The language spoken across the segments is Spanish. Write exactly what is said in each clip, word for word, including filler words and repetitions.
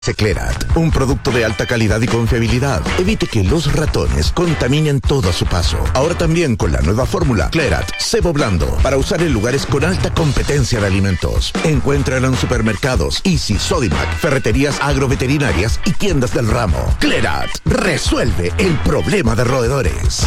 Clerat, un producto de alta calidad y confiabilidad. Evite que los ratones contaminen todo a su paso. Ahora también con la nueva fórmula Clerat Cebo Blando, para usar en lugares con alta competencia de alimentos. Encuéntralo en supermercados, Easy, Sodimac, ferreterías agroveterinarias y tiendas del ramo. Clerat resuelve el problema de roedores.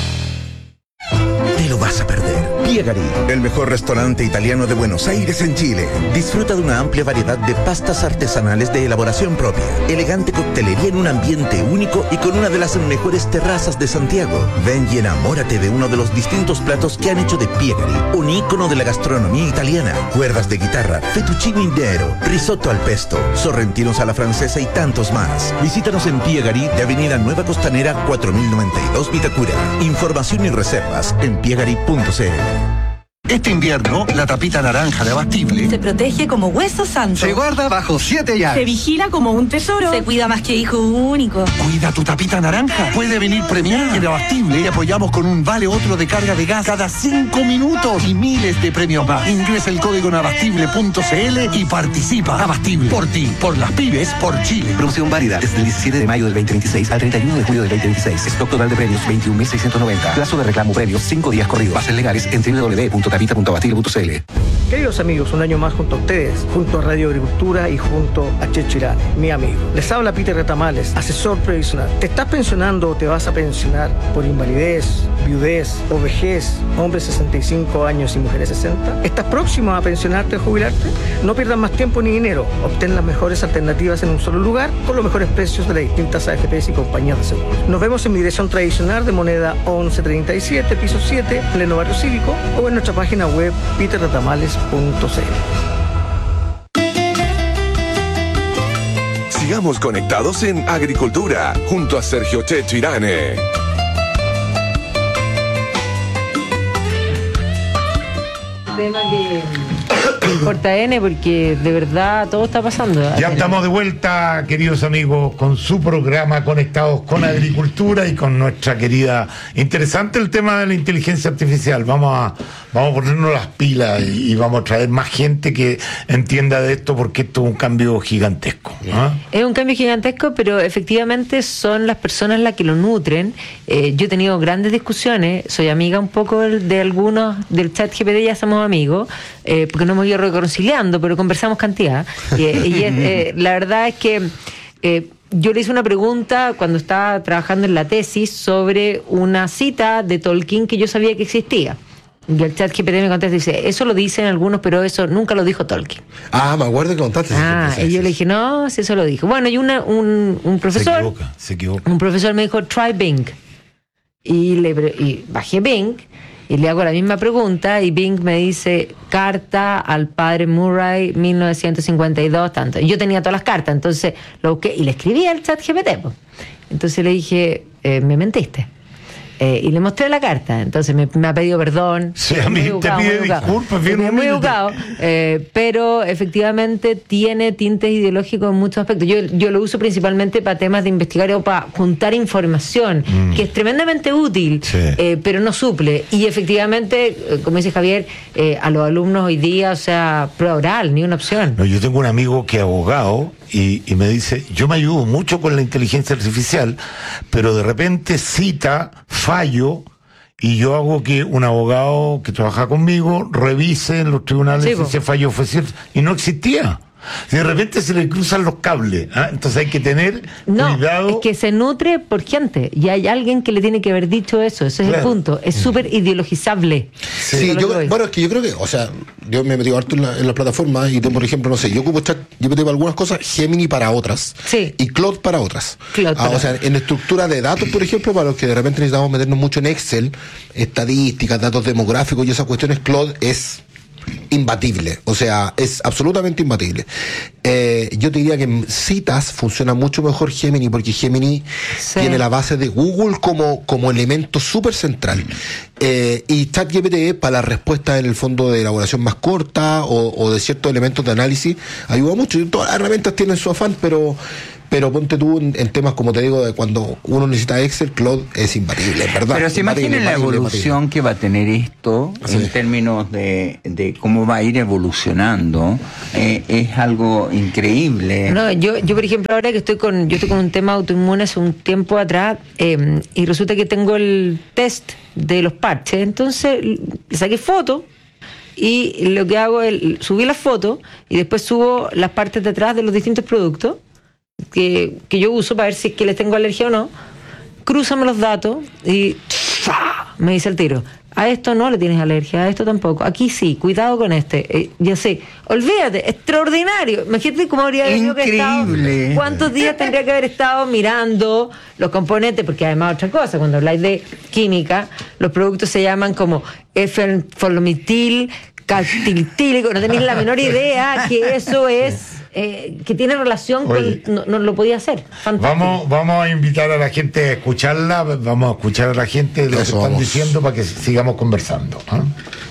Te lo vas a perder. Piegari, el mejor restaurante italiano de Buenos Aires en Chile. Disfruta de una amplia variedad de pastas artesanales de elaboración propia, elegante coctelería en un ambiente único y con una de las mejores terrazas de Santiago. Ven y enamórate de uno de los distintos platos que han hecho de Piegari un ícono de la gastronomía italiana. Cuerdas de guitarra, fettuccine intero, risotto al pesto, sorrentinos a la francesa y tantos más. Visítanos en Piegari de Avenida Nueva Costanera cuatro mil noventa y dos Vitacura. Información y reservas en piegari punto c l. Este invierno, la tapita naranja de Abastible se protege como hueso santo. Se guarda bajo siete llaves. Se vigila como un tesoro. Se cuida más que hijo único. Cuida tu tapita naranja. Puede venir premiada. En Abastible y apoyamos con un vale otro de carga de gas cada cinco minutos y miles de premios más. Ingresa el código en abastible punto c l y participa. Abastible. Por ti, por las pymes, por Chile. Promoción válida desde el diecisiete de mayo del veinte veintiséis al treinta y uno de julio del veinte veintiséis. Stock total de premios veintiún mil seiscientos noventa. Plazo de reclamo premios cinco días corridos. Bases legales en doble u doble u doble u punto tapita punto abastible punto c l. Queridos amigos, un año más junto a ustedes, junto a Radio Agricultura y junto a Checho Irane, mi amigo. Les habla Peter Retamales, asesor previsional. ¿Te estás pensionando o te vas a pensionar por invalidez, viudez o vejez, hombres sesenta y cinco años y mujeres sesenta? ¿Estás próximo a pensionarte o jubilarte? No pierdas más tiempo ni dinero. Obtén las mejores alternativas en un solo lugar con los mejores precios de las distintas A F Pes y compañías de seguros. Nos vemos en mi dirección tradicional de Moneda once treinta y siete, piso siete, pleno barrio cívico, o en nuestra página web peter retamales punto c l. Sigamos conectados en Agricultura, junto a Sergio Checho Irane. Tema que corta N, porque de verdad todo está pasando. Ya estamos de vuelta, queridos amigos, con su programa Conectados con Agricultura y con nuestra querida... Interesante el tema de la inteligencia artificial. Vamos a, vamos a ponernos las pilas y, y vamos a traer más gente que entienda de esto, porque esto es un cambio gigantesco. ¿Ah? Es un cambio gigantesco, pero efectivamente son las personas las que lo nutren. Eh, yo he tenido grandes discusiones, soy amiga un poco de, de algunos del chat G P T, ya somos amigos, eh, porque no hemos ido reconciliando, pero conversamos cantidad. Y, y es, eh, la verdad es que eh, yo le hice una pregunta cuando estaba trabajando en la tesis sobre una cita de Tolkien que yo sabía que existía. Y el chat G P T me contesta y dice, eso lo dicen algunos, pero eso nunca lo dijo Tolkien. Ah, me acuerdo que contaste. Ah, y yo le dije, no, si eso lo dijo. Bueno, y una, un, un profesor... Se equivoca, se equivoca. Un profesor me dijo, try Bing. Y, le, y bajé Bing y le hago la misma pregunta y Bing me dice, carta al padre Murray, mil novecientos cincuenta y dos, tanto. Y yo tenía todas las cartas, entonces lo busqué y le escribí al chat G P T. Pues. Entonces le dije, eh, me mentiste. Eh, y le mostré la carta, entonces me, me ha pedido perdón. Sí, a mí te pide disculpas, bien muy, muy educado, eh, pero efectivamente tiene tintes ideológicos en muchos aspectos. Yo, yo lo uso principalmente para temas de investigar o para juntar información, mm. que es tremendamente útil, sí. eh, pero no suple. Y efectivamente, eh, como dice Javier, eh, a los alumnos hoy día, o sea, prueba oral, ni una opción. No, yo tengo un amigo que es abogado y, y me dice, yo me ayudo mucho con la inteligencia artificial, pero de repente cita fallo y yo hago que un abogado que trabaja conmigo revise en los tribunales sí, si ese fallo fue cierto, y no existía. De repente se le cruzan los cables, ¿eh? Entonces hay que tener no, cuidado. Es que se nutre por gente y hay alguien que le tiene que haber dicho eso, ese es claro. el punto, es súper ideologizable. Sí, sí yo, bueno, es que yo creo que, o sea, yo me he metido harto en la, en la plataforma y tengo, por ejemplo, no sé, yo ocupo chat, yo tengo algunas cosas, Gemini para otras, sí. y Claude para otras. Claude ah, para o sea, en estructura de datos, por ejemplo, para los que de repente necesitamos meternos mucho en Excel, estadísticas, datos demográficos y esas cuestiones, Claude es imbatible, o sea, es absolutamente imbatible. Eh, yo te diría que en citas funciona mucho mejor Gemini, porque Gemini sí. tiene la base de Google como, como elemento súper central. Eh, y ChatGPT para la respuesta en el fondo de elaboración más corta o, o de ciertos elementos de análisis ayuda mucho. Todas las herramientas tienen su afán, pero pero ponte tú en, en temas, como te digo, de cuando uno necesita Excel, Claude es imbatible, es verdad. Pero se imaginen la evolución imbatible. que va a tener esto sí. en términos de, de cómo va a ir evolucionando. Eh, es algo increíble. No, yo, yo por ejemplo, ahora que estoy con, yo estoy con un tema autoinmune hace un tiempo atrás, eh, y resulta que tengo el test de los parches, entonces le saqué foto. Y lo que hago es subir las fotos y después subo las partes de atrás de los distintos productos que, que yo uso para ver si es que les tengo alergia o no. Crúzame los datos y me dice el tiro: a esto no le tienes alergia, a esto tampoco, aquí sí, cuidado con este. Eh, ya sé, olvídate, extraordinario. Imagínate cómo habría tenido que estar, cuántos días tendría que haber estado mirando los componentes, porque además otra cosa, cuando habláis de química, los productos se llaman como efenfolumetil, caltiltílico, no tenéis la menor idea que eso es. Eh, que tiene relación Oye, con... No, no lo podía hacer. Fantástico. Vamos, vamos a invitar a la gente a escucharla, vamos a escuchar a la gente lo que están vamos. diciendo para que sigamos conversando. ¿eh?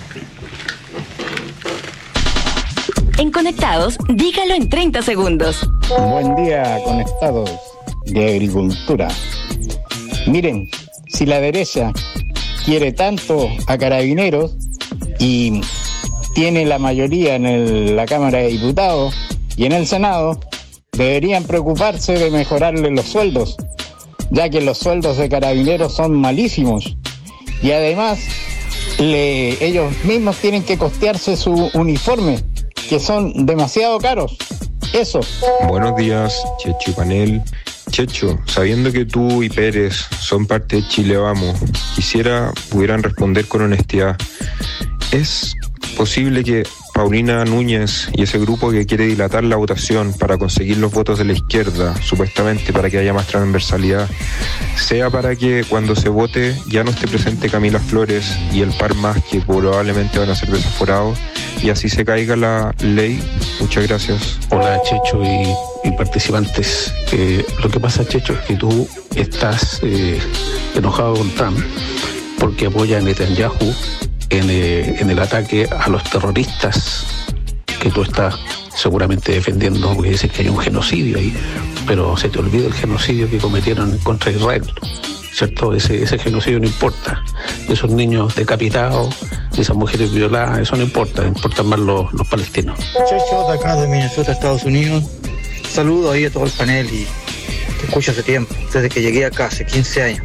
En Conectados, dígalo en treinta segundos. Buen día, Conectados de Agricultura. Miren, si la derecha quiere tanto a Carabineros y tiene la mayoría en el, la Cámara de Diputados y en el Senado, deberían preocuparse de mejorarle los sueldos, ya que los sueldos de Carabineros son malísimos. Y además, le, ellos mismos tienen que costearse su uniforme, que son demasiado caros. Eso. Buenos días, Checho y panel. Checho, sabiendo que tú y Pérez son parte de Chile Vamos, quisiera pudieran responder con honestidad. ¿Es posible que Paulina Núñez y ese grupo que quiere dilatar la votación para conseguir los votos de la izquierda, supuestamente para que haya más transversalidad, sea para que cuando se vote ya no esté presente Camila Flores y el par más que probablemente van a ser desaforados y así se caiga la ley? Muchas gracias. Hola Checho y, y participantes. Eh, lo que pasa, Checho, es que tú estás eh, enojado con Trump porque apoya a Netanyahu En, eh, en el ataque a los terroristas que tú estás seguramente defendiendo, porque dices que hay un genocidio ahí, pero se te olvida el genocidio que cometieron contra Israel, ¿cierto? Ese, ese genocidio no importa. Esos niños decapitados, esas mujeres violadas, eso no importa, importan más los, los palestinos. Checho, de acá de Minnesota, Estados Unidos. Saludo ahí a todo el panel y te escucho hace tiempo, desde que llegué acá hace quince años.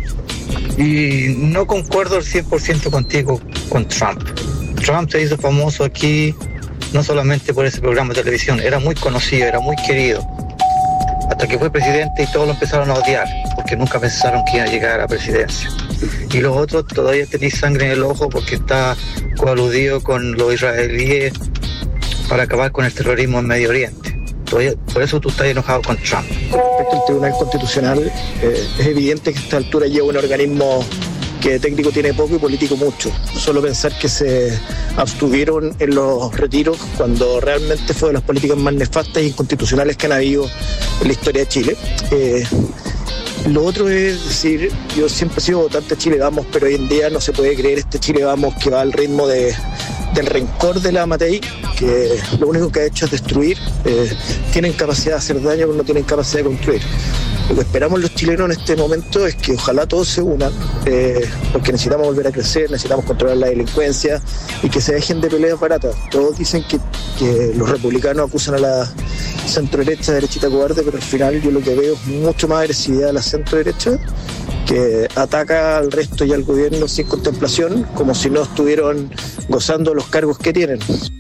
Y no concuerdo al cien por ciento contigo con Trump. Trump se hizo famoso aquí no solamente por ese programa de televisión, era muy conocido, era muy querido, hasta que fue presidente y todos lo empezaron a odiar, porque nunca pensaron que iba a llegar a la presidencia. Y los otros todavía tenéis sangre en el ojo porque está coaludido con los israelíes para acabar con el terrorismo en Medio Oriente. Por eso tú estás enojado con Trump. Con respecto al Tribunal Constitucional, eh, es evidente que a esta altura lleva un organismo que técnico tiene poco y político mucho. Solo pensar que se abstuvieron en los retiros cuando realmente fue de las políticas más nefastas e inconstitucionales que han habido en la historia de Chile. Eh, Lo otro es decir, yo siempre he sido votante de Chile Vamos, pero hoy en día no se puede creer este Chile Vamos que va al ritmo de, del rencor de la Matei, que lo único que ha hecho es destruir. Eh, tienen capacidad de hacer daño, pero no tienen capacidad de construir. Lo que esperamos los chilenos en este momento es que ojalá todos se unan, eh, porque necesitamos volver a crecer, necesitamos controlar la delincuencia y que se dejen de peleas baratas. Todos dicen que, que los republicanos acusan a la centro derecha, derechita cobarde, pero al final yo lo que veo es mucho más agresividad a la centro derecha, que ataca al resto y al gobierno sin contemplación, como si no estuvieran gozando los cargos que tienen.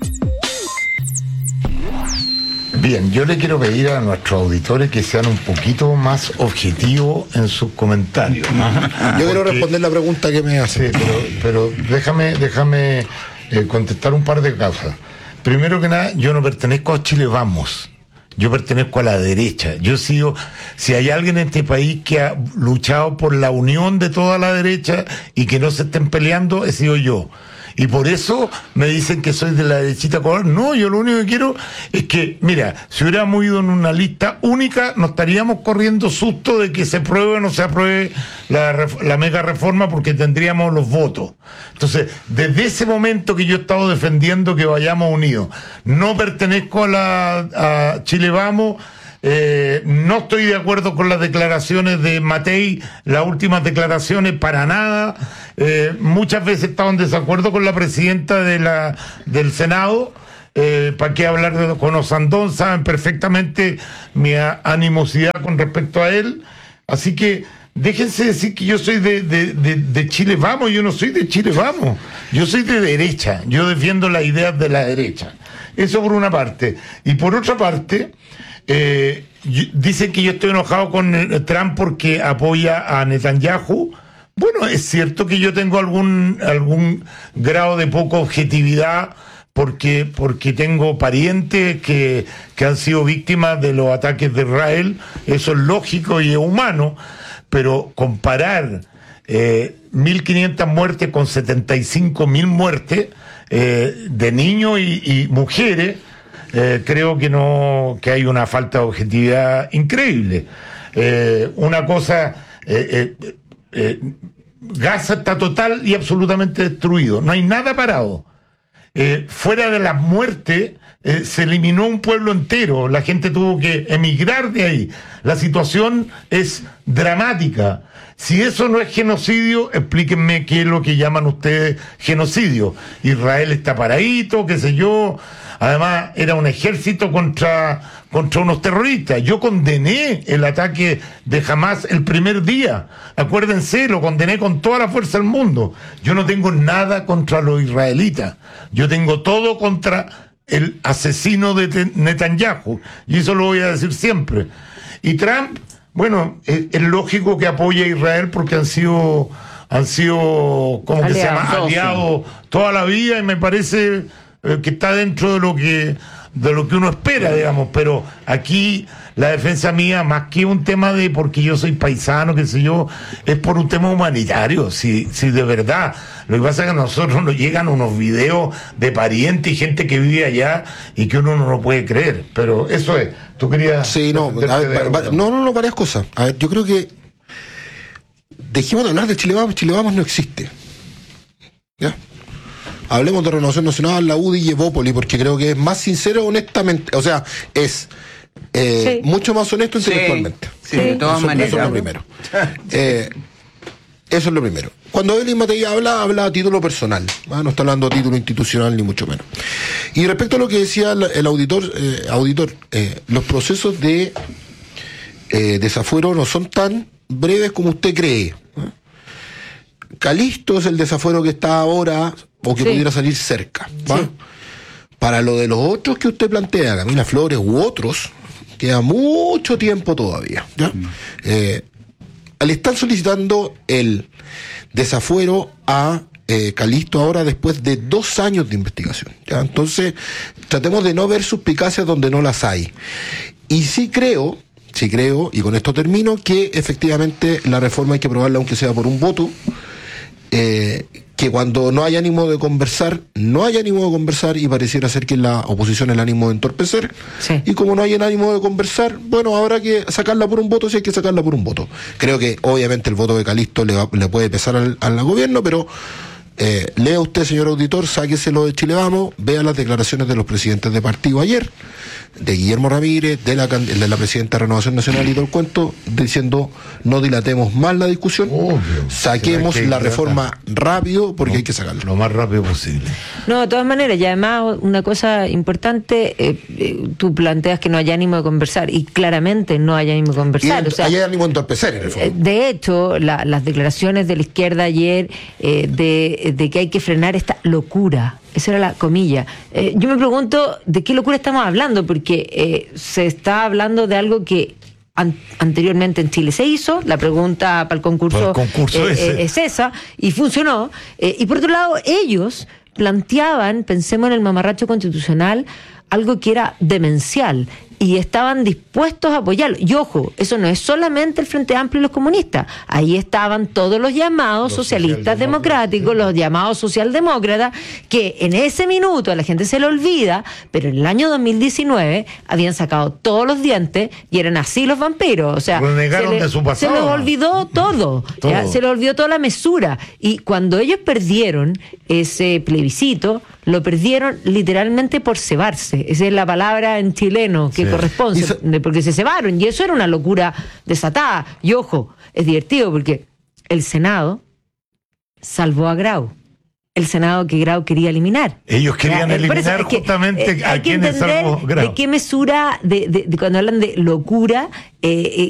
Bien, yo le quiero pedir a nuestros auditores que sean un poquito más objetivos en sus comentarios. Ajá. Yo quiero responder la pregunta que me hace. Sí, pero, pero déjame, déjame eh, contestar un par de cosas. Primero que nada, yo no pertenezco a Chile Vamos. Yo pertenezco a la derecha. Yo sigo, si hay alguien en este país que ha luchado por la unión de toda la derecha y que no se estén peleando, he sido yo. Y por eso me dicen que soy de la derechita cobarde. No, yo lo único que quiero es que, mira, si hubiéramos ido en una lista única, nos estaríamos corriendo susto de que se apruebe o no se apruebe la, la mega reforma porque tendríamos los votos. Entonces, desde ese momento que yo he estado defendiendo que vayamos unidos, no pertenezco a la a Chile Vamos, Eh, no estoy de acuerdo con las declaraciones de Matei, las últimas declaraciones, para nada. Eh, muchas veces estaba en desacuerdo con la presidenta de la, del Senado. Eh, ¿Para qué hablar de, con Osandón? Saben perfectamente mi a, animosidad con respecto a él. Así que déjense decir que yo soy de, de, de, de Chile Vamos. Yo no soy de Chile Vamos. Yo soy de derecha. Yo defiendo las ideas de la derecha. Eso por una parte. Y por otra parte, eh, dicen que yo estoy enojado con Trump porque apoya a Netanyahu. Bueno, es cierto que yo tengo algún, algún grado de poca objetividad porque, porque tengo parientes que, que han sido víctimas de los ataques de Israel. Eso es lógico y es humano, pero comparar eh, mil quinientas muertes con setenta y cinco mil muertes eh, de niños y, y mujeres, eh, creo que no, que hay una falta de objetividad increíble. Eh, una cosa, eh, eh, eh, Gaza está total y absolutamente destruido, no hay nada parado. Eh, fuera de las muertes, eh, se eliminó un pueblo entero, la gente tuvo que emigrar de ahí. La situación es dramática. Si eso no es genocidio, explíquenme qué es lo que llaman ustedes genocidio. Israel está paradito, qué sé yo. Además, era un ejército contra, contra unos terroristas. Yo condené el ataque de Hamas el primer día. Acuérdense, lo condené con toda la fuerza del mundo. Yo no tengo nada contra los israelitas. Yo tengo todo contra el asesino de Netanyahu. Y eso lo voy a decir siempre. Y Trump, bueno, es, es lógico que apoye a Israel porque han sido, han sido, ¿cómo que se llama? Aliados toda la vida, y me parece eh, que está dentro de lo que, de lo que uno espera, digamos. Pero aquí la defensa mía, más que un tema de porque yo soy paisano, qué sé yo, es por un tema humanitario. Si, si de verdad, lo que pasa es que a nosotros nos llegan unos videos de parientes y gente que vive allá y que uno no lo puede creer. Pero eso es. Tú querías... Sí, no, a ver, va, va, no, no, no, varias cosas. A ver, yo creo que dejemos de hablar de Chile Vamos. Chile Vamos no existe. ¿Ya? Hablemos de Renovación Nacional, la U D I y Evópoli, porque creo que es más sincero, honestamente, o sea, es eh, sí. mucho más honesto intelectualmente. Sí, sí, de todas eso, maneras. Eso es lo primero. eh, eso es lo primero. Cuando Evelyn Matei habla, habla a título personal, ¿no? No está hablando a título institucional ni mucho menos. Y respecto a lo que decía el auditor, eh, auditor eh, los procesos de eh, desafuero no son tan breves como usted cree. ¿no? Calisto es el desafuero que está ahora o que sí. pudiera salir cerca. ¿va? Sí. Para lo de los otros que usted plantea, Camila Flores u otros, queda mucho tiempo todavía. ¿ya? Mm. Eh, le están solicitando el desafuero a eh, Calisto ahora después de dos años de investigación. ¿ya? Entonces, tratemos de no ver suspicacias donde no las hay. Y sí creo, sí creo, y con esto termino, que efectivamente la reforma hay que aprobarla aunque sea por un voto. Eh, que cuando no hay ánimo de conversar, no hay ánimo de conversar y pareciera ser que la oposición es el ánimo de entorpecer. Sí. Y como no hay el ánimo de conversar, bueno, habrá que sacarla por un voto si hay que sacarla por un voto. Creo que obviamente el voto de Calisto le, va, le puede pesar al, al gobierno, pero eh, lea usted, señor auditor, sáqueselo de Chile Vamos, vea las declaraciones de los presidentes de partido ayer, de Guillermo Ramírez, de la, de la presidenta de Renovación Nacional y todo el cuento, diciendo no dilatemos más la discusión, obvio, saquemos la reforma rápido porque no, hay que sacarla. Lo más rápido posible. No, de todas maneras, y además una cosa importante, eh, eh, tú planteas que no hay ánimo de conversar y claramente no hay ánimo de conversar. Y el, o sea, hay ánimo de entorpecer en el fondo. De hecho, la, las declaraciones de la izquierda ayer eh, de, de que hay que frenar esta locura. Esa era la comilla. Eh, yo me pregunto de qué locura estamos hablando, porque eh, se está hablando de algo que an- anteriormente en Chile se hizo. La pregunta para el concurso, el concurso eh, eh, es esa, y funcionó. Eh, y por otro lado, ellos planteaban, pensemos en el mamarracho constitucional, algo que era demencial. Y estaban dispuestos a apoyarlo. Y ojo, eso no es solamente el Frente Amplio y los comunistas. Ahí estaban todos los llamados los socialistas democráticos, los llamados socialdemócratas, que en ese minuto a la gente se le olvida, pero en el año dos mil diecinueve habían sacado todos los dientes y eran así los vampiros. O sea, se, le, de su se les olvidó todo. todo. ¿ya? Se les olvidó toda la mesura. Y cuando ellos perdieron ese plebiscito, lo perdieron literalmente por cebarse. Esa es la palabra en chileno que sí. corresponde, so- porque se cebaron, y eso era una locura desatada. Y ojo, es divertido porque el Senado salvó a Grau. El Senado que Grau quería eliminar. Ellos querían ya, eliminar es que, justamente eh, a quienes salvó Grau. De qué mesura, de, de, de cuando hablan de locura, eh,